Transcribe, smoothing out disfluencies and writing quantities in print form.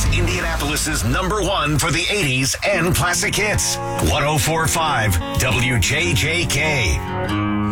is Indianapolis's #1 for the 80s and classic hits. 104.5 WJJK.